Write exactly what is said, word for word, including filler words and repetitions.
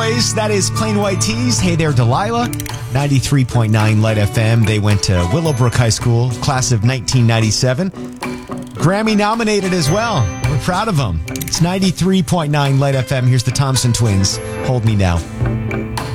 boys. That is Plain White Tees. Hey there, Delilah. ninety-three point nine Light F M. They went to Willowbrook High School, class of nineteen ninety-seven. Grammy nominated as well. We're proud of them. It's ninety-three point nine Light F M. Here's the Thompson Twins. Hold Me Now.